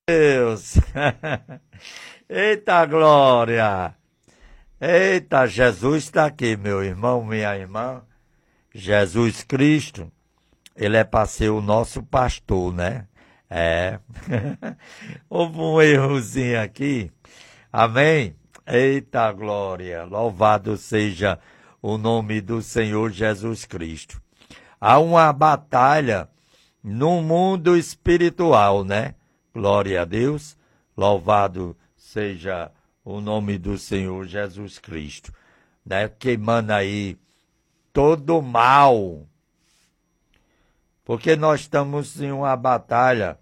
Deus. Eita glória. Eita, Jesus está aqui, meu irmão, minha irmã. Jesus Cristo, ele é para ser o nosso pastor, né? É. Houve um errozinho aqui. Amém? Eita glória. Louvado seja o nome do Senhor Jesus Cristo. Há uma batalha no mundo espiritual, né? Glória a Deus. Louvado seja o nome do Senhor Jesus Cristo, né? Queimando aí todo o mal. Porque nós estamos em uma batalha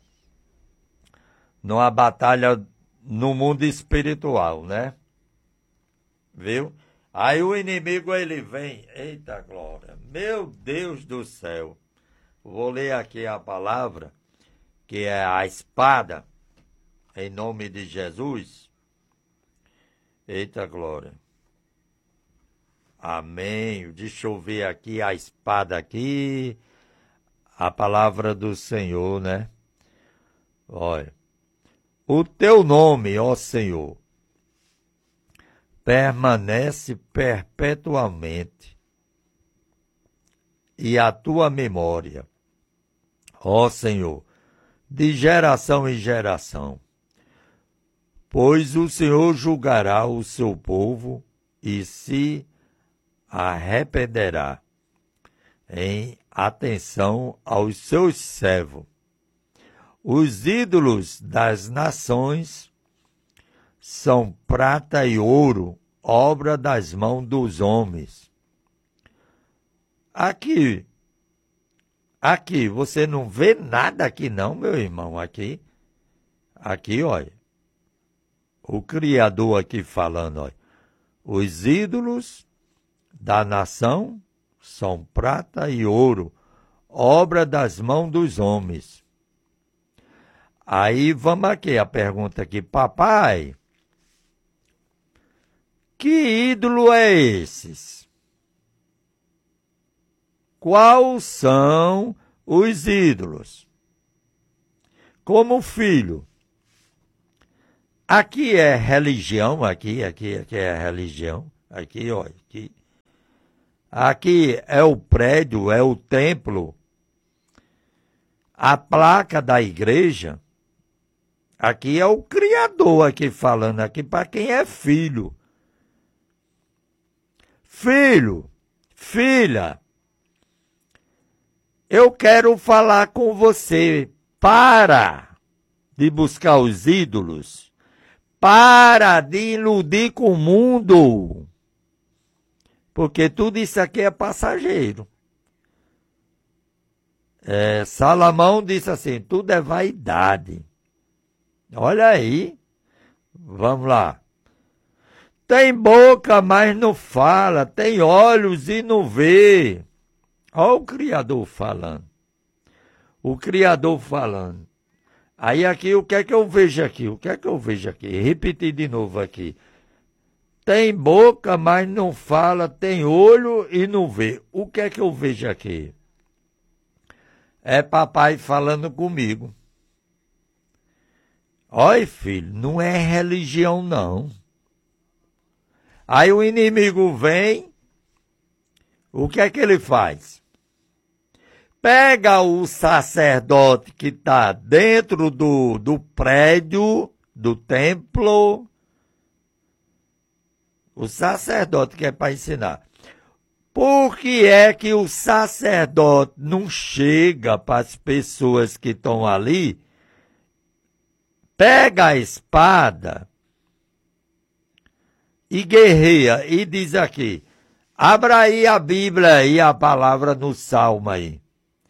no mundo espiritual, né? Viu? Aí o inimigo, ele vem, eita glória, meu Deus do céu. Vou ler aqui a palavra, que é a espada, em nome de Jesus. Eita glória. Amém. Deixa eu ver aqui a espada aqui, a palavra do Senhor, né? Olha. O teu nome, ó Senhor, permanece perpetuamente, e a tua memória, ó Senhor, de geração em geração. Pois o Senhor julgará o seu povo e se arrependerá em atenção aos seus servos. Os ídolos das nações são prata e ouro, obra das mãos dos homens. Aqui, você não vê nada aqui não, meu irmão, aqui, olha, o Criador aqui falando, olha, os ídolos da nação são prata e ouro, obra das mãos dos homens. Aí vamos aqui, a pergunta aqui, papai, que ídolo é esses? Quais são os ídolos? Como filho, aqui é religião, aqui é religião, aqui, olha, aqui. Aqui é o prédio, é o templo, a placa da igreja. Aqui é o Criador aqui falando aqui para quem é filho. Filho, filha, eu quero falar com você. Para de buscar os ídolos. Para de iludir com o mundo. Porque tudo isso aqui é passageiro. Salomão disse assim, tudo é vaidade. Olha aí, vamos lá. Tem boca, mas não fala. Tem olhos e não vê. Olha o Criador falando. O Criador falando. Aí aqui, o que é que eu vejo aqui? Repetir de novo aqui. Tem boca, mas não fala. Tem olho e não vê. O que é que eu vejo aqui? É papai falando comigo. Olha, filho, não é religião, não. Aí o inimigo vem, o que é que ele faz? Pega o sacerdote que está dentro do prédio, do templo, o sacerdote que é para ensinar. Por que é que o sacerdote não chega para as pessoas que estão ali, pega a espada e guerreia e diz aqui, abra aí a Bíblia e a palavra no Salmo aí.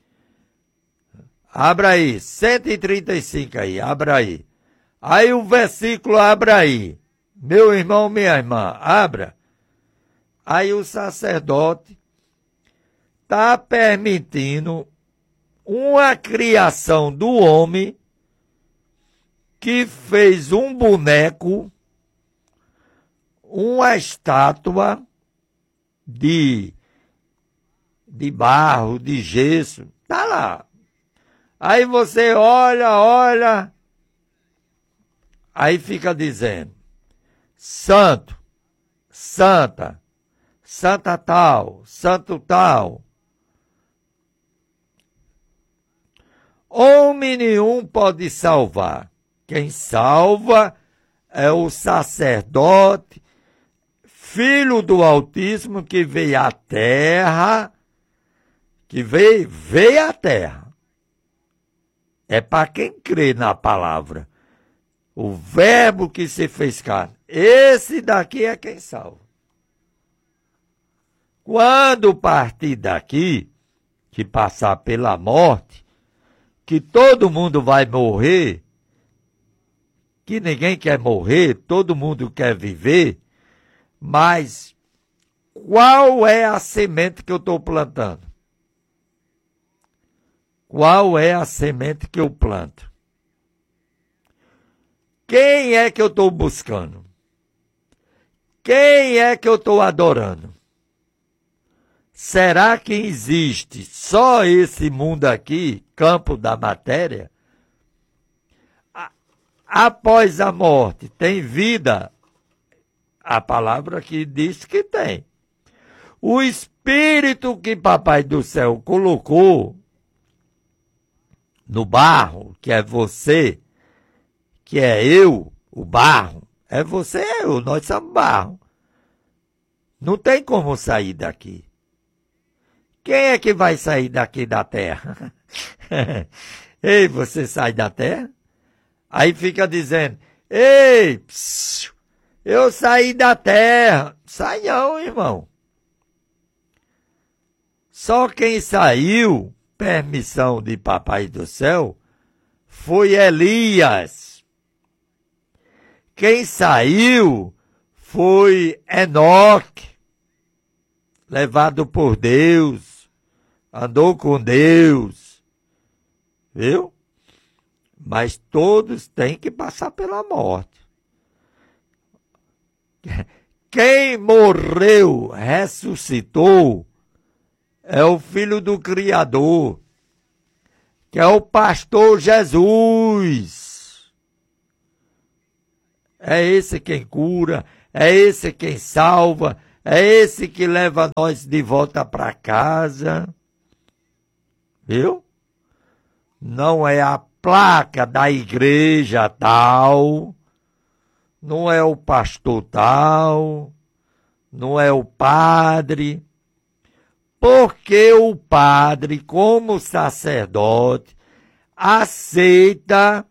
Abra aí, 135 aí, abra aí. Aí o versículo, abra aí. Meu irmão, minha irmã, abra. Aí o sacerdote está permitindo uma criação do homem que fez um boneco, uma estátua de barro, de gesso, tá lá. Aí você olha, Aí fica dizendo, santo, santa, santa tal, santo tal. Homem nenhum pode salvar. Quem salva é o sacerdote, filho do Altíssimo, que veio à terra, veio à terra. É para quem crê na palavra. O verbo que se fez carne. Esse daqui é quem salva. Quando partir daqui, que passar pela morte, que todo mundo vai morrer, que ninguém quer morrer, todo mundo quer viver, mas qual é a semente que eu estou plantando? Qual é a semente que eu planto? Quem é que eu estou buscando? Quem é que eu estou adorando? Será que existe só esse mundo aqui, campo da matéria? Após a morte, tem vida? A palavra que diz que tem. O Espírito que Papai do Céu colocou no barro, que é você, que é eu, o barro, é você, eu, nós somos barro. Não tem como sair daqui. Quem é que vai sair daqui da terra? Ei, você sai da terra? Aí fica dizendo, ei, psiu, eu saí da terra. Sai não, irmão. Só quem saiu, permissão de Papai do Céu, foi Elias. Quem saiu foi Enoque, levado por Deus, andou com Deus, viu? Mas todos têm que passar pela morte. Quem morreu, ressuscitou, é o Filho do Criador, que é o pastor Jesus. É esse quem cura, é esse quem salva, é esse que leva nós de volta para casa. Viu? Não é a placa da igreja tal, não é o pastor tal, não é o padre, porque o padre, como sacerdote, aceita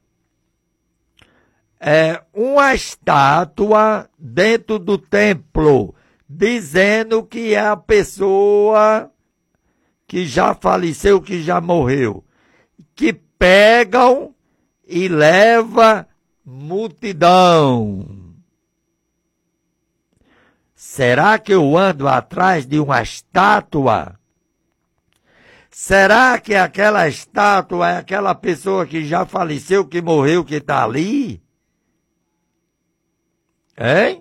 uma estátua dentro do templo, dizendo que é a pessoa que já faleceu, que já morreu, que pegam e leva multidão. Será que eu ando atrás de uma estátua? Será que aquela estátua é aquela pessoa que já faleceu, que morreu, que está ali? Hein?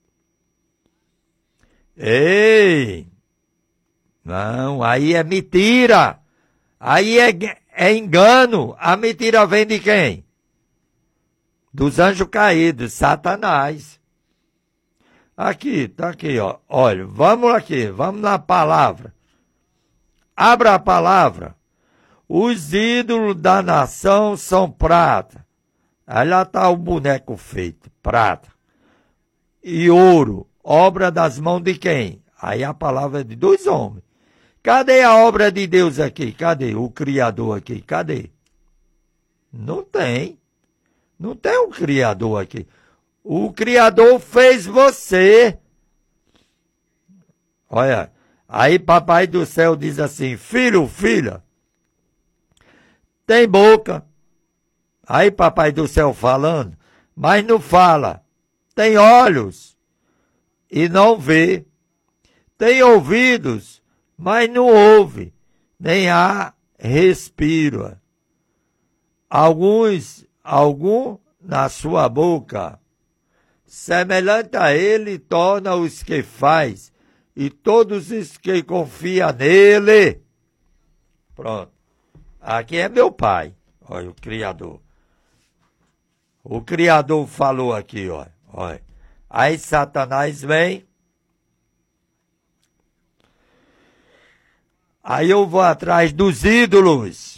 Ei! Não, aí é mentira. Aí é engano. A mentira vem de quem? Dos anjos caídos, Satanás. Aqui, tá aqui, ó. Olha, vamos aqui, vamos na palavra. Abra a palavra. Os ídolos da nação são prata. Aí lá está o boneco feito, prata. E ouro, obra das mãos de quem? Aí a palavra é de dois homens. Cadê a obra de Deus aqui? Cadê o Criador aqui? Cadê? Não tem. Não tem um Criador aqui. O Criador fez você. Olha, aí Papai do Céu diz assim, filho, filha, tem boca. Aí Papai do Céu falando, mas não fala. Tem olhos e não vê. Tem ouvidos, mas não ouve. Nem há respira. Algum na sua boca. Semelhante a ele torna os que faz, e todos os que confiam nele. Pronto. Aqui é meu pai, olha o Criador. O Criador falou aqui, ó. Olha. Aí Satanás vem. Aí eu vou atrás dos ídolos.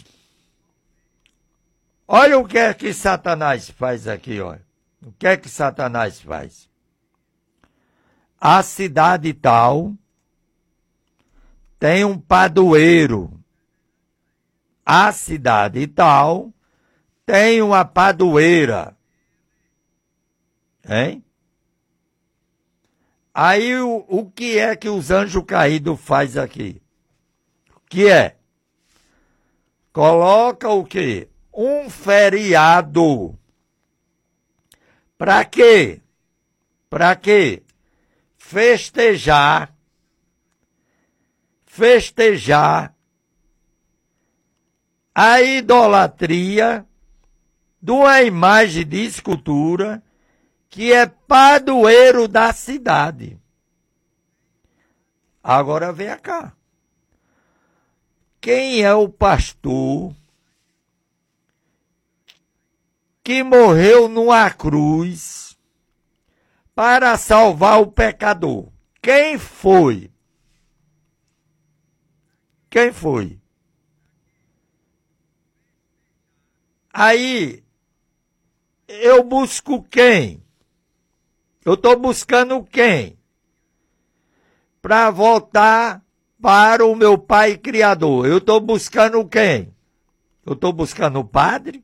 Olha o que é que Satanás faz aqui, ó. O que é que Satanás faz? A cidade tal tem um padroeiro. A cidade tal tem uma padroeira. Hein? Aí o que é que os anjos caídos faz aqui? O que é? Coloca o quê? Um feriado. Para quê? Para quê? Festejar a idolatria de uma imagem de escultura que é padroeiro da cidade. Agora vem cá. Quem é o pastor que morreu numa cruz para salvar o pecador? Quem foi? Quem foi? Aí, eu busco quem? Eu estou buscando quem? Para voltar para o meu Pai Criador. Eu estou buscando quem? Eu estou buscando o padre?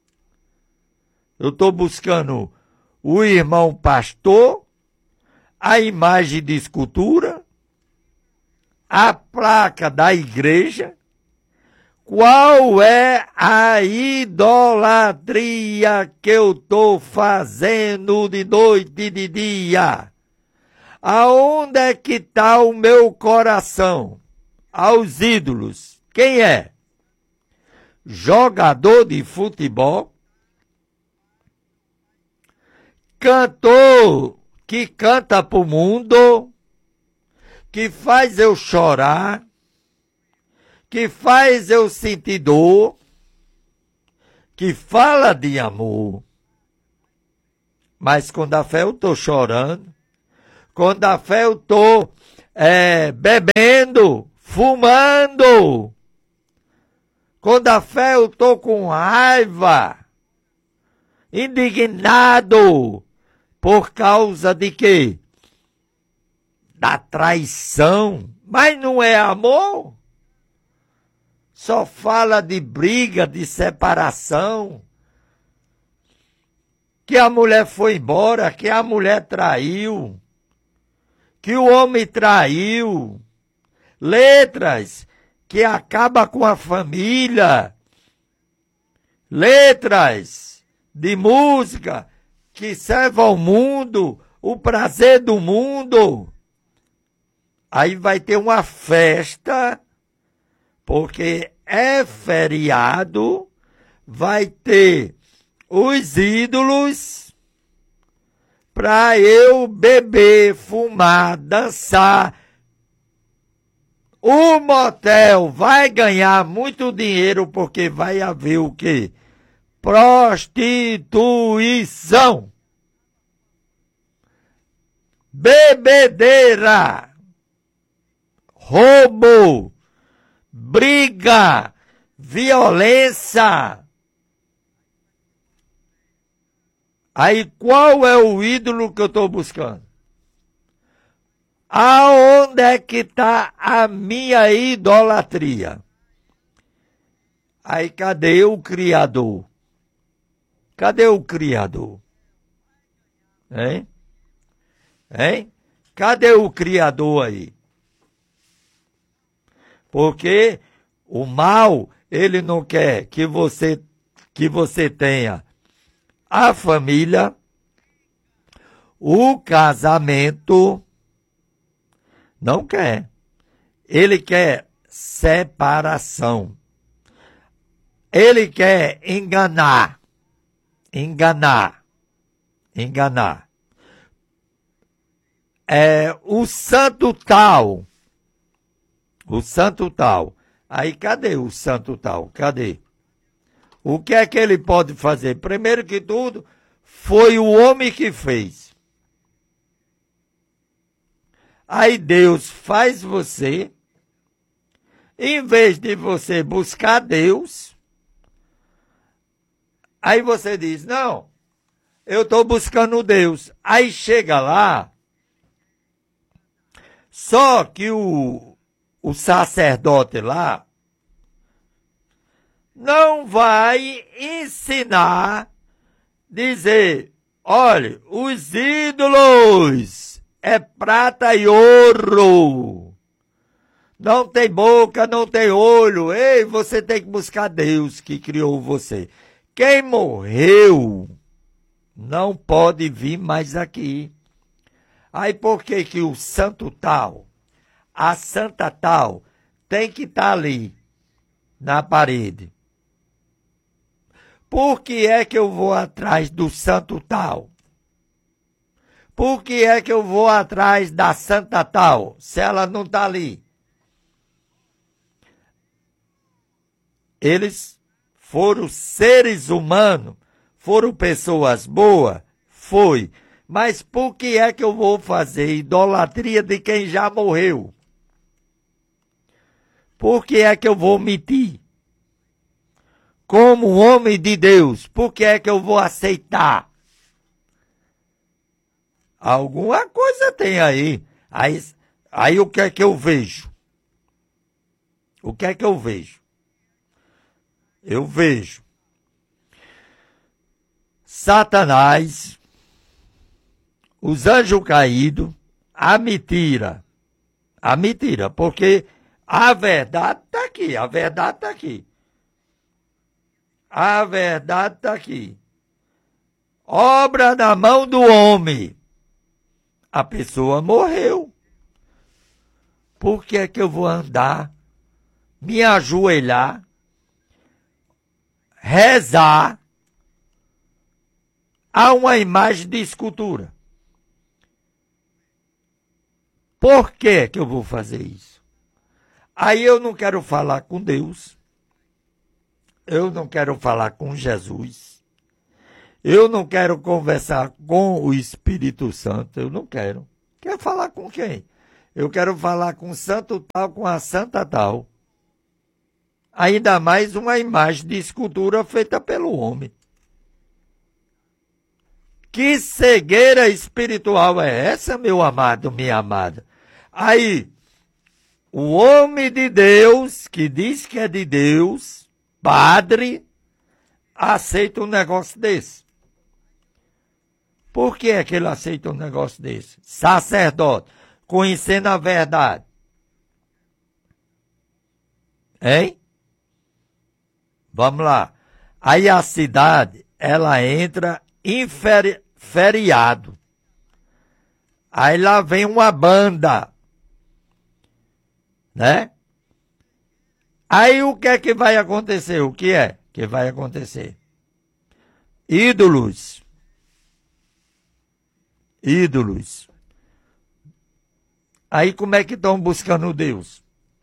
Eu estou buscando o irmão pastor? A imagem de escultura? A placa da igreja? Qual é a idolatria que eu estou fazendo de noite e de dia? Aonde é que está o meu coração? Aos ídolos. Quem é? Jogador de futebol? Cantor que canta para o mundo? Que faz eu chorar? Que faz eu sentir dor, que fala de amor. Mas com a fé eu estou chorando, com a fé eu estou bebendo, fumando, com a fé eu estou com raiva, indignado, por causa de quê? Da traição. Mas não é amor? Só fala de briga, de separação, que a mulher foi embora, que a mulher traiu, que o homem traiu, letras que acabam com a família, letras de música que servem ao mundo, o prazer do mundo. Aí vai ter uma festa, porque é feriado, vai ter os ídolos para eu beber, fumar, dançar. O motel vai ganhar muito dinheiro porque vai haver o quê? Prostituição. Bebedeira. Roubo. Briga, violência. Aí qual é o ídolo que eu estou buscando? Aonde é que está a minha idolatria? Aí cadê o Criador? Cadê o Criador? Hein? Hein? Cadê o Criador aí? Porque o mal, ele não quer que você tenha a família, o casamento, não quer. Ele quer separação. Ele quer enganar. O santo tal. Aí cadê o santo tal? Cadê? O que é que ele pode fazer? Primeiro que tudo, foi o homem que fez. Aí Deus faz você, em vez de você buscar Deus, aí você diz, não, eu estou buscando Deus. Aí chega lá, só que o sacerdote lá não vai ensinar, dizer, olha, os ídolos é prata e ouro. Não tem boca, não tem olho. Ei, você tem que buscar Deus que criou você. Quem morreu não pode vir mais aqui. Aí por que que o santo tal, a santa tal, tem que estar ali, na parede? Por que é que eu vou atrás do santo tal? Por que é que eu vou atrás da santa tal, se ela não está ali? Eles foram seres humanos, foram pessoas boas, foi. Mas por que é que eu vou fazer idolatria de quem já morreu? Por que é que eu vou mentir? Como homem de Deus, por que é que eu vou aceitar? Alguma coisa tem aí. Aí o que é que eu vejo? O que é que eu vejo? Eu vejo Satanás, os anjos caídos, a mentira, porque a verdade está aqui, a verdade está aqui. A verdade está aqui. Obra na mão do homem. A pessoa morreu. Por que é que eu vou andar, me ajoelhar, rezar a uma imagem de escultura? Por que que eu vou fazer isso? Aí eu não quero falar com Deus. Eu não quero falar com Jesus. Eu não quero conversar com o Espírito Santo. Eu não quero. Quer falar com quem? Eu quero falar com o santo tal, com a santa tal. Ainda mais uma imagem de escultura feita pelo homem. Que cegueira espiritual é essa, meu amado, minha amada? Aí, o homem de Deus, que diz que é de Deus, padre, aceita um negócio desse. Por que é que ele aceita um negócio desse? Sacerdote, conhecendo a verdade. Hein? Vamos lá. Aí a cidade, ela entra em feriado. Aí lá vem uma banda, né? Aí o que é que vai acontecer? O que é que vai acontecer? Ídolos. Aí como é que estão buscando Deus?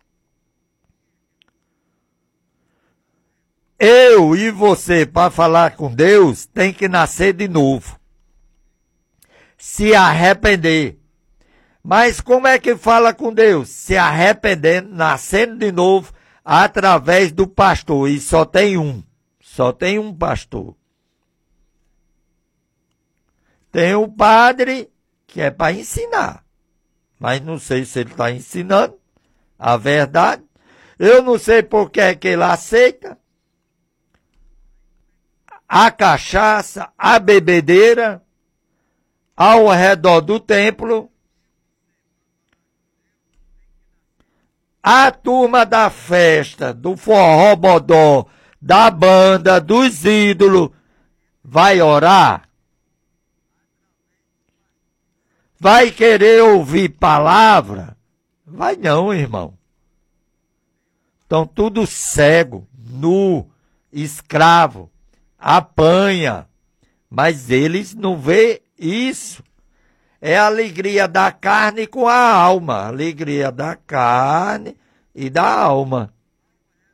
Eu e você, para falar com Deus, tem que nascer de novo. Se arrepender. Mas como é que fala com Deus? Se arrependendo, nascendo de novo, através do pastor. E só tem um pastor. Tem o padre, que é para ensinar. Mas não sei se ele está ensinando a verdade. Eu não sei por que é que ele aceita a cachaça, a bebedeira ao redor do templo. A turma da festa, do forró bodó, da banda, dos ídolos, vai orar? Vai querer ouvir palavra? Vai não, irmão. Estão tudo cego, nu, escravo, apanha. Mas eles não vê isso. É a alegria da carne com a alma. Alegria da carne e da alma.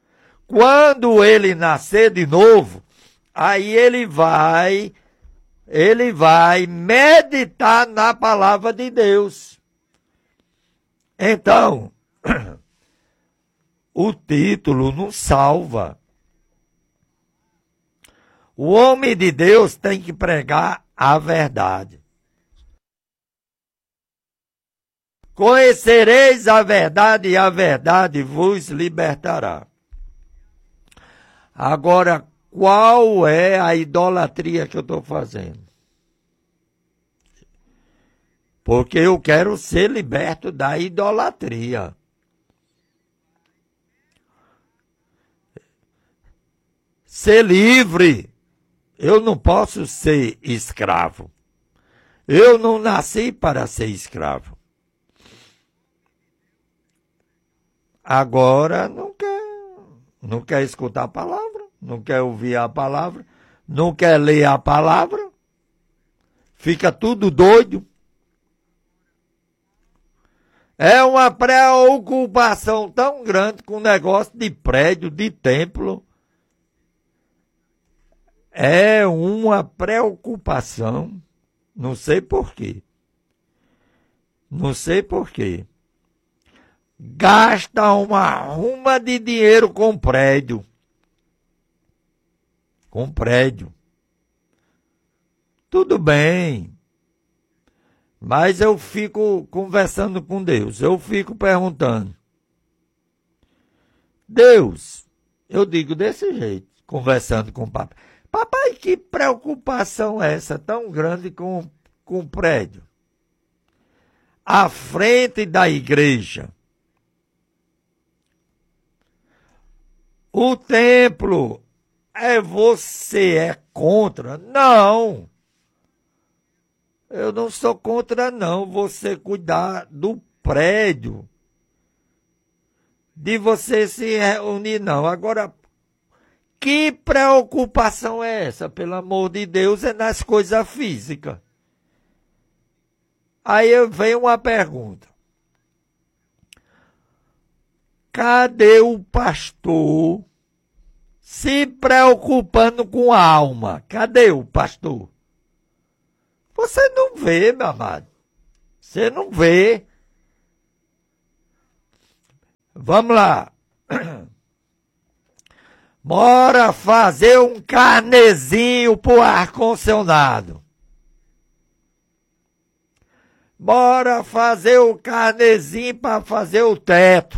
Quando ele nascer de novo, aí ele vai ele vai meditar na palavra de Deus. Então, o título não salva. O homem de Deus tem que pregar a verdade. Conhecereis a verdade e a verdade vos libertará. Agora, qual é a idolatria que eu estou fazendo? Porque eu quero ser liberto da idolatria. Ser livre. Eu não posso ser escravo. Eu não nasci para ser escravo. Agora não quer escutar a palavra, não quer ouvir a palavra, não quer ler a palavra, fica tudo doido. É uma preocupação tão grande com o negócio de prédio, de templo. É uma preocupação, não sei por quê. Não sei por quê. Gasta uma ruma de dinheiro com prédio. Com prédio. Tudo bem. Mas eu fico conversando com Deus. Eu fico perguntando. Deus, eu digo desse jeito, conversando com o papai. Papai, que preocupação é essa tão grande com o prédio? À frente da igreja. O templo, você é contra? Não. Eu não sou contra, não. Você cuidar do prédio. De você se reunir, não. Agora, que preocupação é essa? Pelo amor de Deus, é nas coisas físicas. Aí vem uma pergunta. Cadê o pastor se preocupando com a alma? Cadê o pastor? Você não vê, meu amado. Você não vê. Vamos lá. Bora fazer um carnezinho pro ar-condicionado. Bora fazer o carnezinho para fazer o teto.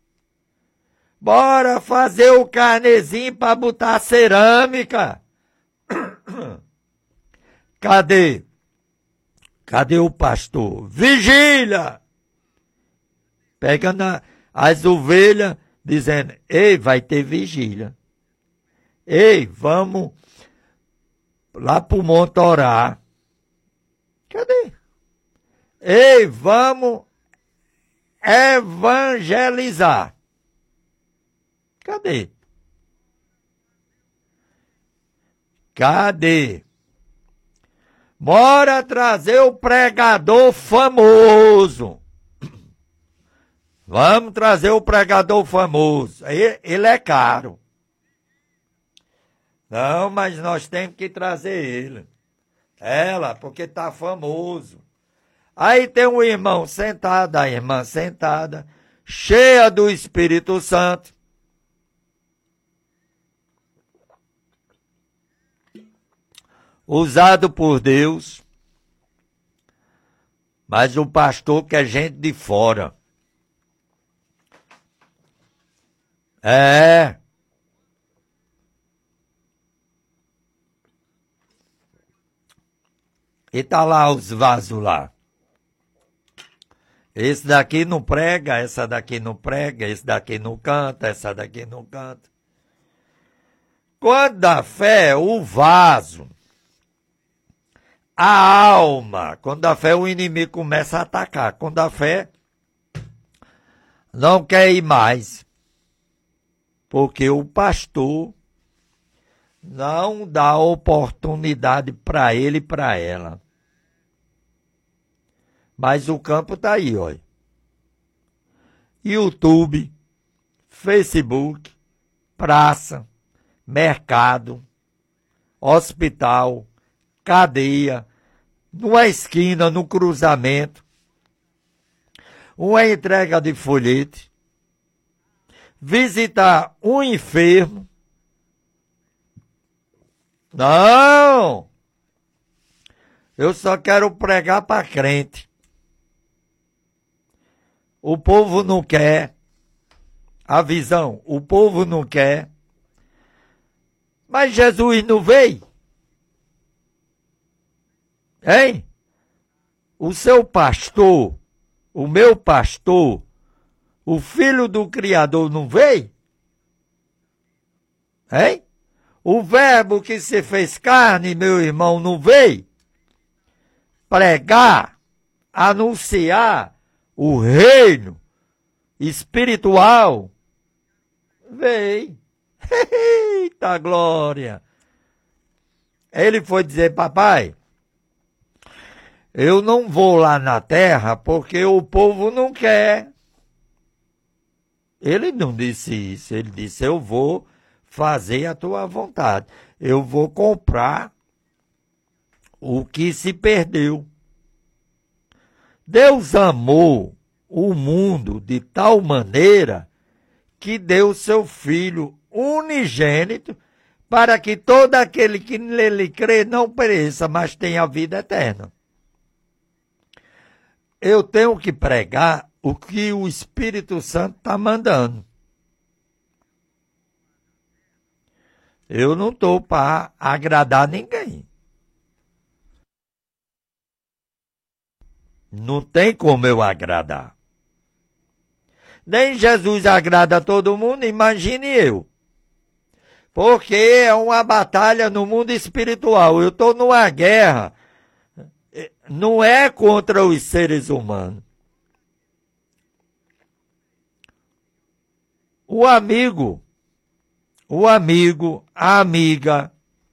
Bora fazer o carnezinho para botar cerâmica. Cadê? Cadê o pastor? Vigília! Pegando as ovelhas, dizendo, ei, vai ter vigília. Ei, vamos lá pro monte orar. Cadê? Ei, vamos evangelizar. Cadê? Cadê? Bora trazer o pregador famoso. Vamos trazer o pregador famoso. Ele é caro. Não, mas nós temos que trazer ele. Ela, porque está famoso. Aí tem um irmão sentado, a irmã sentada, cheia do Espírito Santo. Usado por Deus, mas o pastor que é gente de fora. É. E tá lá os vasos lá. Esse daqui não prega, essa daqui não prega, esse daqui não canta, essa daqui não canta. Quando a fé, o vaso, a alma, quando a fé o inimigo começa a atacar. Quando a fé não quer ir mais. Porque o pastor não dá oportunidade para ele e para ela. Mas o campo está aí, olha. YouTube, Facebook, praça, mercado, hospital, cadeia, numa esquina, no cruzamento, uma entrega de folhete, visitar um enfermo. Não! Eu só quero pregar para crente. O povo não quer. A visão, o povo não quer. Mas Jesus não veio. Hein? O seu pastor, o meu pastor, o filho do Criador não veio? Hein? O verbo que se fez carne, meu irmão, não veio? Pregar, anunciar o reino espiritual. Veio. Eita glória! Ele foi dizer, papai, eu não vou lá na terra porque o povo não quer. Ele não disse isso, ele disse, eu vou fazer a tua vontade. Eu vou comprar o que se perdeu. Deus amou o mundo de tal maneira que deu seu Filho unigênito para que todo aquele que nele crê não pereça, mas tenha vida eterna. Eu tenho que pregar o que o Espírito Santo está mandando. Eu não estou para agradar ninguém. Não tem como eu agradar. Nem Jesus agrada a todo mundo, imagine eu. Porque é uma batalha no mundo espiritual. Eu estou numa guerra. Não é contra os seres humanos. O amigo, a amiga,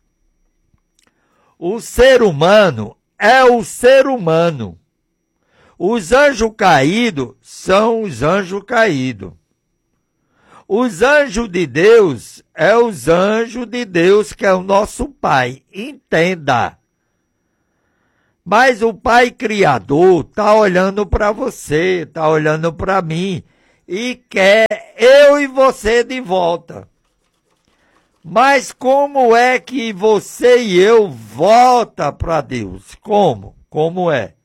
o ser humano é o ser humano. Os anjos caídos são os anjos caídos. Os anjos de Deus é os anjos de Deus, que é o nosso Pai. Entenda. Mas o Pai Criador está olhando para você, está olhando para mim e quer eu e você de volta. Mas como é que você e eu volta para Deus? Como? Como é?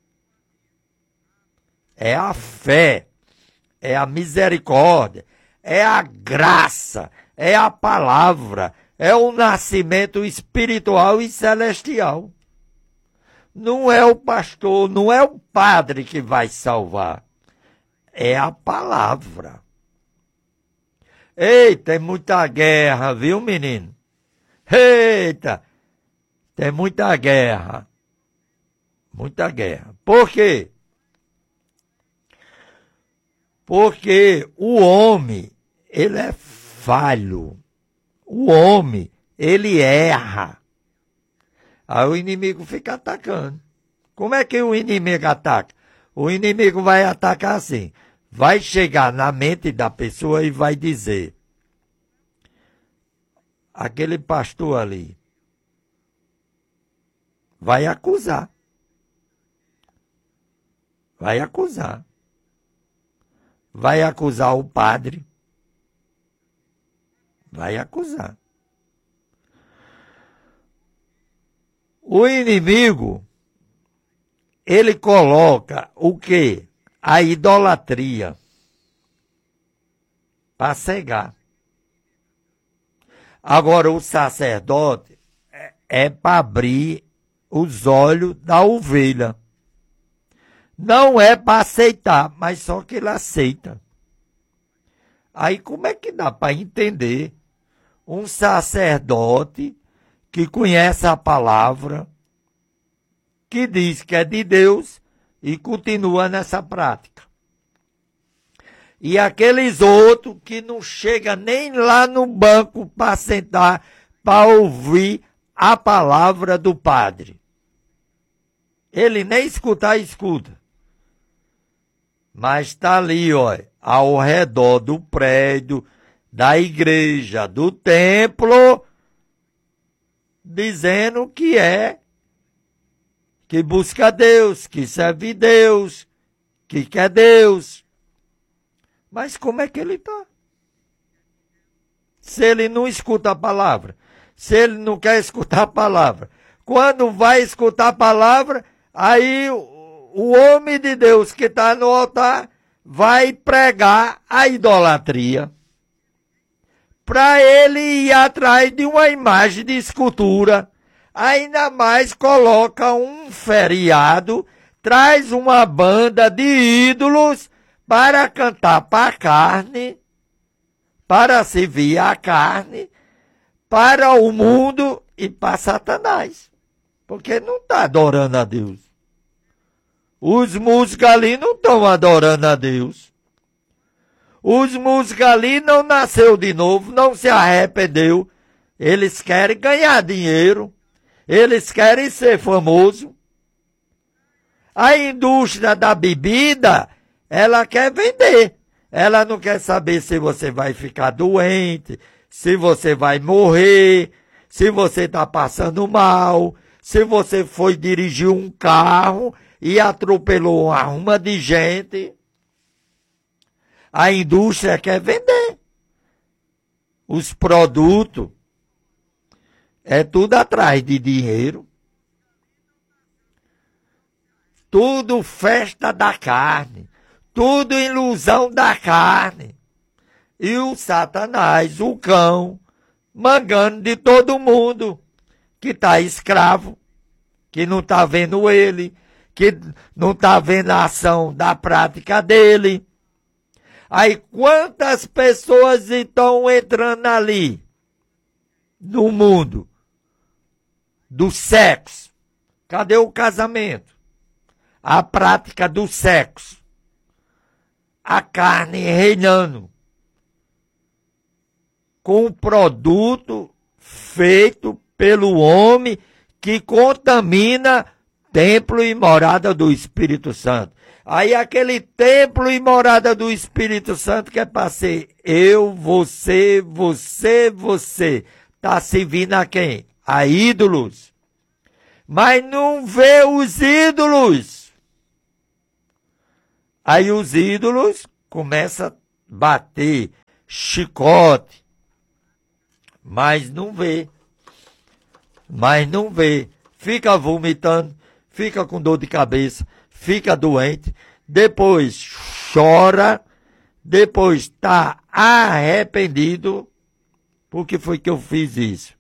É a fé, é a misericórdia, é a graça, é a palavra, é o nascimento espiritual e celestial. Não é o pastor, não é o padre que vai salvar, é a palavra. Eita, tem muita guerra, viu, menino? Eita, tem muita guerra. Muita guerra. Por quê? Porque o homem, ele é falho. O homem, ele erra. Aí o inimigo fica atacando. Como é que o inimigo ataca? O inimigo vai atacar assim. Vai chegar na mente da pessoa e vai dizer: aquele pastor ali vai acusar. Vai acusar. Vai acusar o padre. Vai acusar. O inimigo, ele coloca o quê? A idolatria para cegar. Agora, o sacerdote é para abrir os olhos da ovelha. Não é para aceitar, mas só que ele aceita. Aí como é que dá para entender um sacerdote que conhece a palavra, que diz que é de Deus e continua nessa prática? E aqueles outros que não chegam nem lá no banco para sentar, para ouvir a palavra do padre. Ele nem escuta. Mas está ali, ó, ao redor do prédio, da igreja, do templo, dizendo que é que busca Deus, que serve Deus, que quer Deus. Mas como é que ele está? Se ele não escuta a palavra, se ele não quer escutar a palavra, quando vai escutar a palavra, aí o homem de Deus que está no altar vai pregar a idolatria, para ele ir atrás de uma imagem de escultura. Ainda mais coloca um feriado, traz uma banda de ídolos para cantar para a carne, para servir a carne, para o mundo e para Satanás. Porque não está adorando a Deus. Os músicos ali não estão adorando a Deus. Os músicos ali não nasceu de novo, não se arrependeu. Eles querem ganhar dinheiro. Eles querem ser famosos. A indústria da bebida, ela quer vender. Ela não quer saber se você vai ficar doente, se você vai morrer, se você está passando mal, se você foi dirigir um carro e atropelou uma ruma de gente. A indústria quer vender. Os produtos é tudo atrás de dinheiro. Tudo festa da carne. Tudo ilusão da carne. E o Satanás, o cão, mangando de todo mundo que está escravo, que não está vendo ele, que não está vendo a ação da prática dele. Aí quantas pessoas estão entrando ali no mundo do sexo? Cadê o casamento? A prática do sexo. A carne reinando. Com um produto feito pelo homem que contamina templo e morada do Espírito Santo. Aí aquele templo e morada do Espírito Santo que é para ser eu, você. Está servindo a quem? A ídolos. Mas não vê os ídolos. Aí os ídolos começam a bater chicote. Mas não vê. Fica vomitando, fica com dor de cabeça, fica doente, depois chora, depois está arrependido, porque foi que eu fiz isso.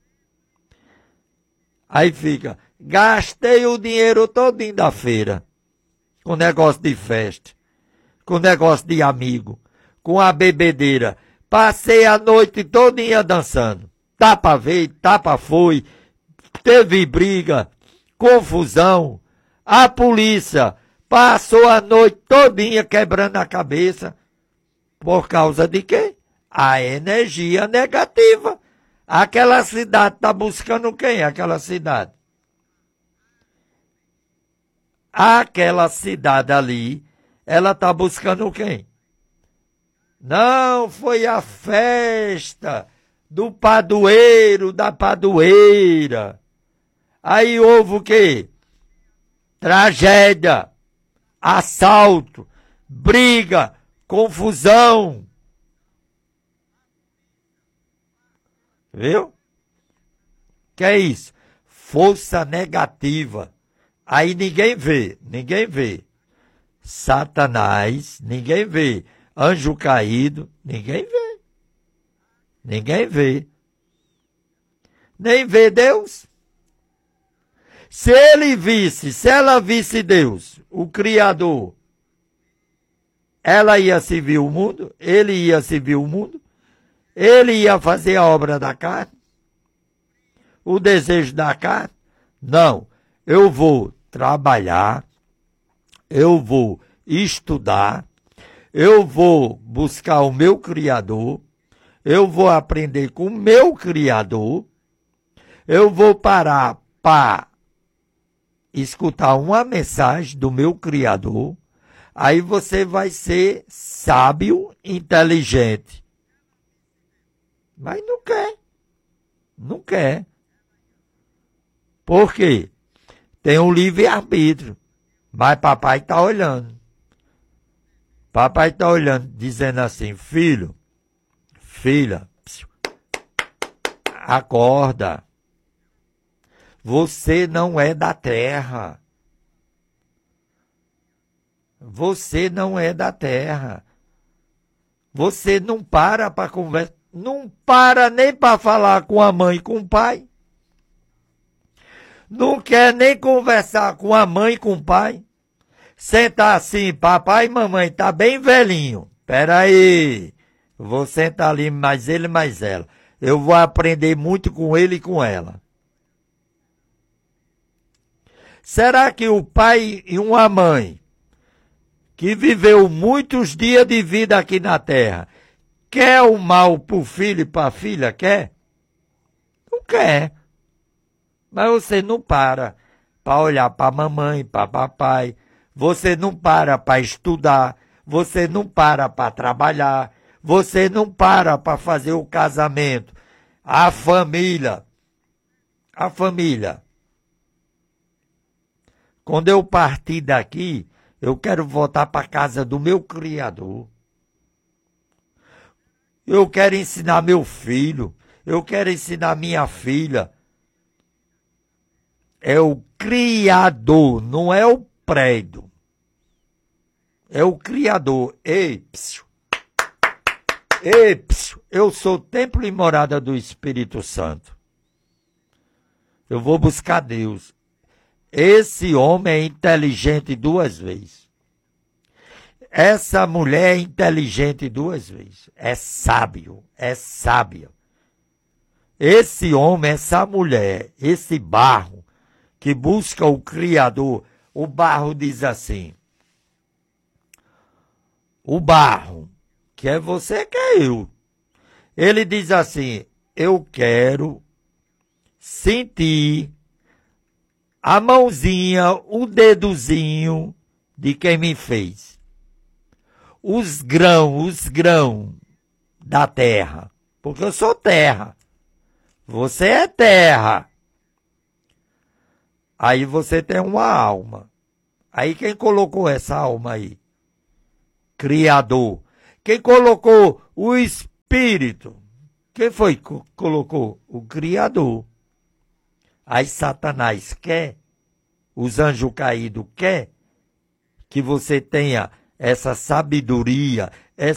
Aí fica, gastei o dinheiro todinho da feira, com negócio de festa, com negócio de amigo, com a bebedeira, passei a noite todinha dançando, tapa veio, tapa foi, teve briga, confusão, a polícia passou a noite todinha quebrando a cabeça. Por causa de quê? A energia negativa. Aquela cidade está buscando quem? Aquela cidade. Aquela cidade ali, ela está buscando quem? Não, foi a festa do padroeiro, da padroeira. Aí houve o quê? Tragédia, assalto, briga, confusão. Viu? Que é isso? Força negativa. Aí ninguém vê. Satanás, ninguém vê. Anjo caído, ninguém vê. Nem vê Deus. Se ela visse Deus, o Criador, ela ia servir o mundo, ele ia servir o mundo, ele ia fazer a obra da carne, o desejo da carne. Não, eu vou trabalhar, eu vou estudar, eu vou buscar o meu Criador, eu vou aprender com o meu Criador, eu vou parar para escutar uma mensagem do meu Criador, aí você vai ser sábio, inteligente. Mas não quer. Por quê? tem um livre-arbítrio. Mas papai está olhando. Papai está olhando, dizendo assim, filho, filha, acorda. Você não é da terra. Você não é da terra. Você não para conversar. Não para nem para falar com a mãe e com o pai. Não quer nem conversar com a mãe e com o pai. Sentar assim, papai e mamãe, tá bem velhinho. Pera aí. Vou sentar ali, mais ele, mais ela. Eu vou aprender muito com ele e com ela. Será que o pai e uma mãe que viveu muitos dias de vida aqui na terra quer o mal pro filho e pra filha? Quer? Não quer. Mas você não para olhar para mamãe, para papai. Você não para estudar. Você não para trabalhar. Você não para fazer o casamento. A família. A família. Quando eu partir daqui, eu quero voltar para a casa do meu Criador. Eu quero ensinar meu filho. Eu quero ensinar minha filha. É o Criador, não é o prédio. É o Criador. Ei, psiu. Ei, psiu. Eu sou templo e morada do Espírito Santo. Eu vou buscar Deus. Esse homem é inteligente 2 vezes. Essa mulher é inteligente 2 vezes. É sábio, é sábia. Esse homem, essa mulher, esse barro que busca o Criador, o barro diz assim, o barro, que é você, que é eu. Ele diz assim, eu quero sentir a mãozinha, o dedozinho de quem me fez. Os grãos da terra. Porque eu sou terra. Você é terra. Aí você tem uma alma. Aí quem colocou essa alma aí? Criador. Quem colocou o Espírito? Quem foi que colocou? O Criador. Aí Satanás quer, os anjos caídos quer que você tenha essa sabedoria,